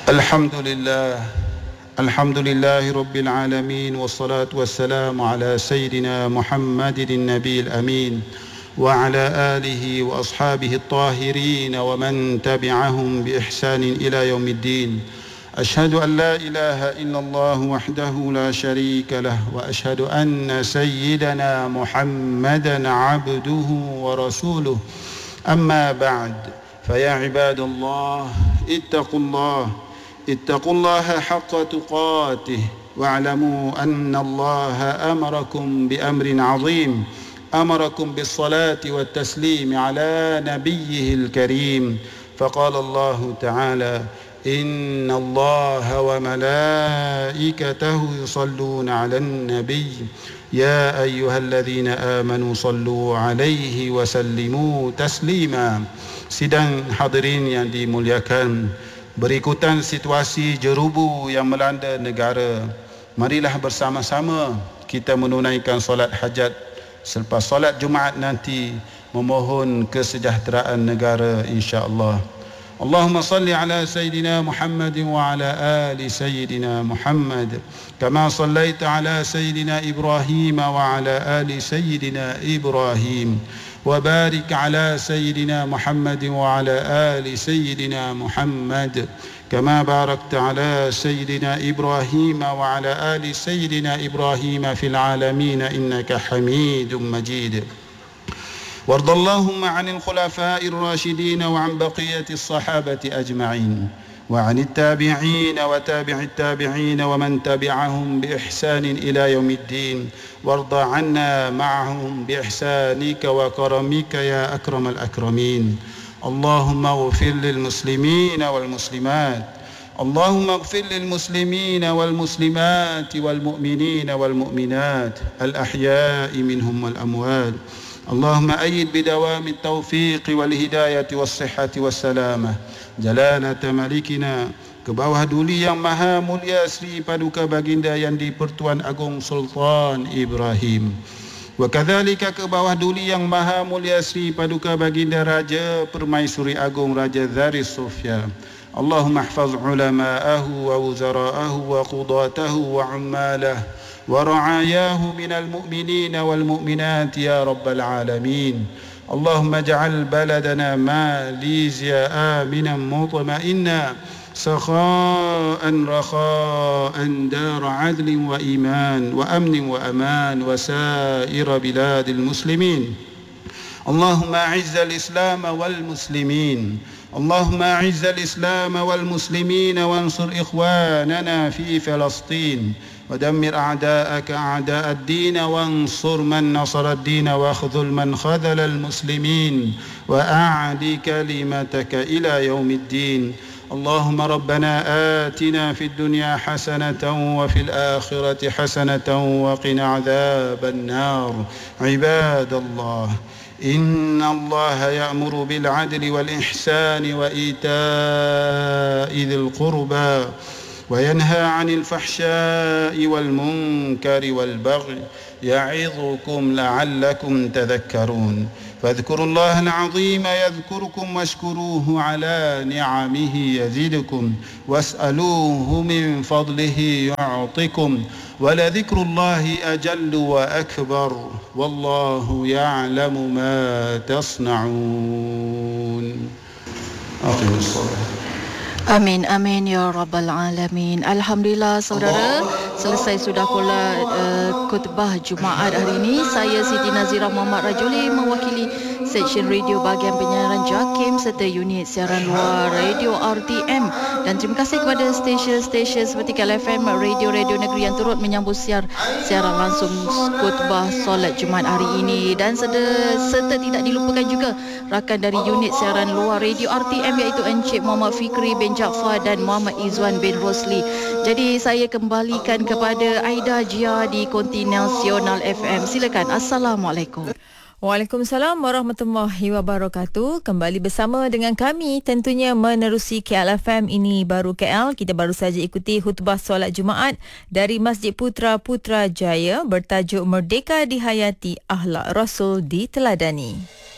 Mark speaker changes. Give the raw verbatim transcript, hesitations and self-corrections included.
Speaker 1: الحمد لله الحمد لله رب العالمين والصلاة والسلام على سيدنا محمد النبي الأمين وعلى آله وأصحابه الطاهرين ومن تبعهم بإحسان إلى يوم الدين. أشهد أن لا إله إلا الله وحده لا شريك له وأشهد أن سيدنا محمدا عبده ورسوله. أما بعد فيا عباد الله اتقوا الله اتقوا الله حق تقاته واعلموا أن الله أمركم بأمر عظيم، أمركم بالصلاة والتسليم على نبيه الكريم، فقال الله تعالى: إن الله وملائكته يصلون على النبي يا أيها الذين آمنوا صلوا عليه وسلموا تسليما. Sidang hadirin yang dimuliakan, berikutan situasi jerubu yang melanda negara, marilah bersama-sama kita menunaikan solat hajat. Selepas solat Jumaat nanti memohon kesejahteraan negara insya-Allah. Allahumma salli ala Sayyidina Muhammad wa ala ali Sayyidina Muhammad kama sallaita ala Sayyidina Ibrahim wa ala ali Sayyidina Ibrahim وبارك على سيدنا محمد وعلى آل سيدنا محمد كما باركت على سيدنا إبراهيم وعلى آل سيدنا إبراهيم في العالمين إنك حميد مجيد. وارض اللهم عن الخلفاء الراشدين وعن بقية الصحابة أجمعين وعن التابعين وتابع التابعين ومن تبعهم بإحسان إلى يوم الدين، وارض عنا معهم بإحسانك وكرمك يا أكرم الأكرمين. اللهم اغفر للمسلمين والمسلمات اللهم اغفر للمسلمين والمسلمات والمؤمنين والمؤمنات الأحياء منهم والأموات. اللهم أيد بدوام التوفيق والهداية والصحة والسلامة جلالة ملكنا, ke bawah duli yang maha mulia Sri Paduka Baginda yang di-Pertuan Agong Sultan Ibrahim, wa kadzalika ke bawah duli yang maha mulia Sri Paduka Baginda Raja Permaisuri Agong Raja Zaris Sofia. Allahumma ihfaz ulama'ahu wa wuzara'ahu wa qudatahu wa ummalahu wa ra'ayahu minal mu'minina wal mu'minat ya rabbal alamin. اللهم اجعل بلدنا ماليزيا آمنا مطمئنا سخاء رخاء دار عدل وإيمان وأمن وأمان وسائر بلاد المسلمين. اللهم أعز الإسلام والمسلمين اللهم أعز الإسلام والمسلمين وانصر إخواننا في فلسطين ودمر أعداءك أعداء الدين وانصر من نصر الدين واخذل من خذل المسلمين وأعل كلمتك إلى يوم الدين. اللهم ربنا آتنا في الدنيا حسنة وفي الآخرة حسنة وقنا عذاب النار. عباد الله، إن الله يأمر بالعدل والإحسان وإيتاء ذي القربى وينهى عن الفحشاء والمنكر والبغي يعظكم لعلكم تذكرون. فاذكروا الله العظيم يذكركم واشكروه على نعمه يزدكم واسألوه من فضله يعطكم ولذكر الله أجل وأكبر والله يعلم ما تصنعون. أقم الصلاة.
Speaker 2: Amin, amin ya Rabbal Alamin. Alhamdulillah saudara, selesai sudah pula uh, khutbah Jumaat hari ini. Saya Siti Nazira Muhammad Rajuli mewakili Seksyen Radio Bahagian Penyiaran JAKIM serta unit siaran luar Radio R T M. Dan terima kasih kepada stesen-stesen seperti K L F M, radio-radio negeri yang turut menyambut siar siaran langsung khutbah solat Jumaat hari ini. Dan serta, serta tidak dilupakan juga rakan dari unit siaran luar Radio R T M iaitu Encik Muhammad Fikri bin Jaafar dan Muhammad Izwan bin Rosli. Jadi saya kembalikan kepada Aida Jia di Konti Nasional F M. Silakan. Assalamualaikum.
Speaker 3: Waalaikumsalam warahmatullahi wabarakatuh. Kembali bersama dengan kami tentunya menerusi K L F M Ini Baru K L. Kita baru saja ikuti khutbah solat Jumaat dari Masjid Putra Putrajaya bertajuk Merdeka Dihayati, Akhlak Rasul Diteladani.